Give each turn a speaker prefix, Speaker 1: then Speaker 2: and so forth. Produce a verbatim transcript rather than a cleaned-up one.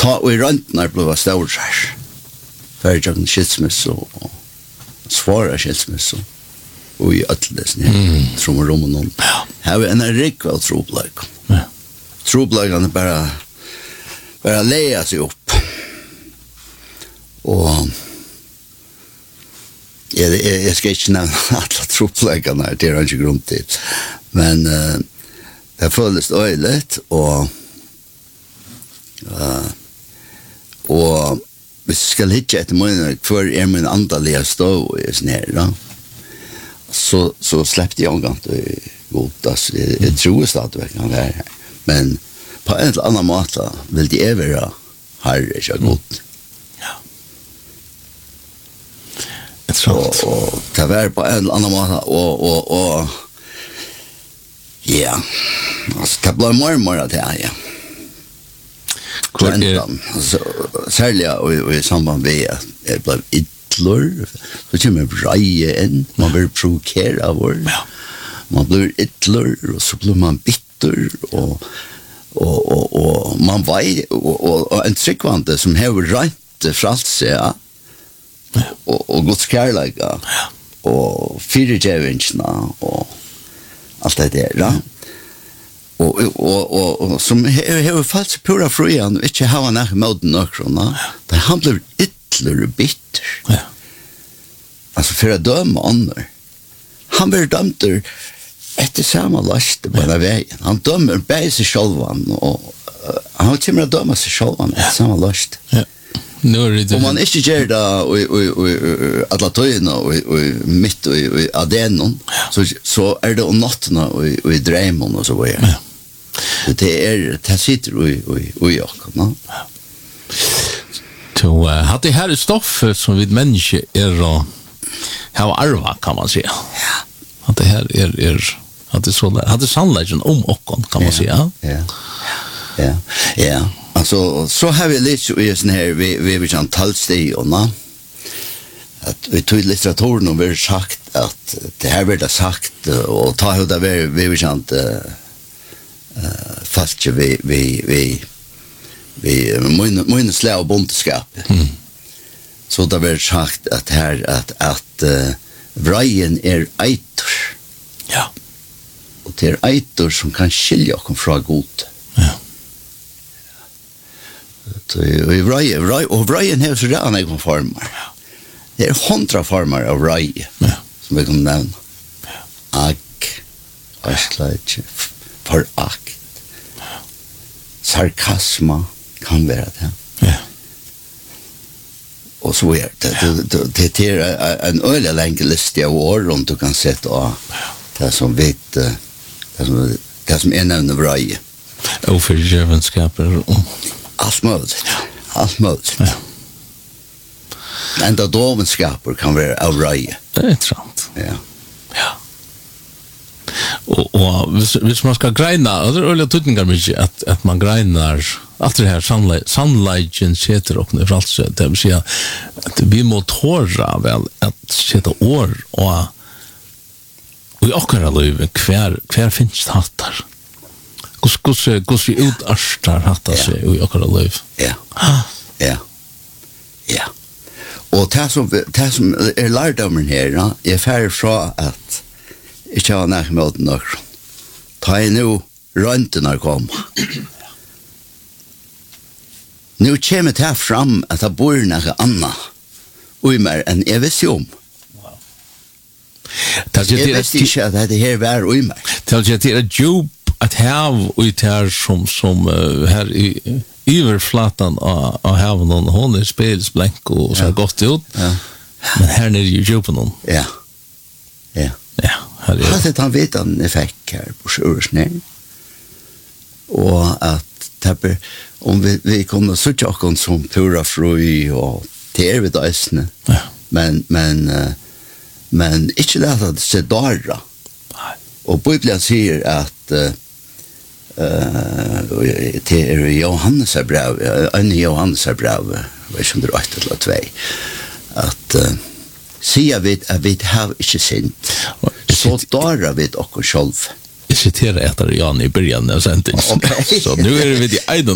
Speaker 1: ta og i røntene ble det større her. Færre tjøkken skilsmiss og svare skilsmiss og i øttelesen her, mm. som rom og noen. Ja. Her er en rik av trobleik. Ja. Trobleikene bare, bare leia seg opp. Og jeg, jeg, jeg skal ikke nevne alle trobleikene her, det er ikke grunn til. Men uh, det føles øyelig, og uh, og hvis jeg skal hitte etter munnen, hver er min andalige stå i sånn her, da, så, så slipper jeg omgang til godt. Altså, jeg, jeg tror stadigvæk kan være her. Men på en eller annen måte vil de være her, ikke godt.
Speaker 2: Ja. Jeg tror
Speaker 1: og, og det være på en eller annen måte, og, og, og ja, altså, det ble mer og mer av det, ja. Kventan, altså, særlig og, og i samband med at jeg ble ytler, så kommer breie inn, man blir provokeret av vår, ja. Man blir ytler, og så blir man bitter, og, og, og, og man vei, og, og, og en tryggvante som har rent fralse, ja. og, og Guds kærlighet, ja. og firegjøvingsene, og alt det der, ja. Og, og, og, og som har falsk pura frujan og ikke har nær måten nøkrona, da han blir ytler og bitter. Ja. Altså for å døme andre. Han blir dømt etter samme last på denne veien. Han dømer bare seg selv, og uh, han kommer å døme seg selv etter samme last.
Speaker 2: Ja. Om
Speaker 1: man ikke gjør det i alle tøyene og midt i adenen, så, så er det om nattene og i dreimen og så videre. Ja. Det er, det sitter i, i, i oss. No? Ja.
Speaker 2: Så uh, har det her stoffet som vi mennesker er å ha arva, kan man si.
Speaker 1: Ja.
Speaker 2: At det her er, er at det, så, at det sannleggen om oss, kan man si. Ja.
Speaker 1: Ja. Ja. Ja. Alltså så har vi lite i sån här vi vi vill kan talstig och na att vi tog litteraturen och vi har sagt att det här blir det sagt och ta hur det vi vi vill kan eh fast vi vi vi vi måste måste slå bondskap. Mm. Så det blir sagt att här att att uh, vreien är eitor.
Speaker 2: Ja.
Speaker 1: Och det är eitor som kan skilja oss från god.
Speaker 2: Ja.
Speaker 1: Og vreie, vreie, og vreien har så redan egen former. Det er hundra former av vreie, ja. Som vi kan nevne. Ja. Agg, æsleitje, forakt, ja. Sarkasma kan være det.
Speaker 2: Ja.
Speaker 1: Og så er det, det, det, det er en øyelig lenge listig av år om du kan sette av det som vet, det som, det som er nevne vreie.
Speaker 2: Og for djevenskaper og...
Speaker 1: Allt möjligt. Allt möjligt.
Speaker 2: Ja.
Speaker 1: Enda dovenskaper kan være av røye.
Speaker 2: Det er sant.
Speaker 1: Ja.
Speaker 2: Ja. Og, og hvis, hvis man skal greina, og det er øyelig tydningar mykje, at, at man greinar alt det her sannleikjen seter opp for alt sett. Det vil si at vi må tåra vel at seta år og og i okkara løyve hver, hver finnes hattar. Hvordan vi utarster hatt seg i okkara løyv.
Speaker 1: Ja. Ja. Ja. Og det som, det som er lærdommen her, ja, er ferdig fra at ikke har nær med nok. Ta i nå røntene kommer. Nå kommer det fram at det bor noe annet og mer enn jeg visste om. Jeg visste ikke at det her var og mer.
Speaker 2: Det er et jobb at hav ut her som, som uh, her i iverflatan av, av haven, hon er spelsblank og så har gått ut, ja. Men her nere i djupen.
Speaker 1: Ja. Ja.
Speaker 2: Ja, her er
Speaker 1: det. Han vet at han fikk her på sjøresnær, og at det, om vi, vi kunne suttje okken som pura fru og det er vi døysene, ja. Men, men, uh, men ikke det at det ser dara. Og Bibelen sier at uh, uh, det er Johannes er brev, en Johannes er brev, jeg vet ikke om det er åtte eller tvei, at uh, sier vi at vi har ikke sint, så darer vi dere selv.
Speaker 2: Jeg siterer etter Jan i början av sentingen. Okay. Så nu er vi i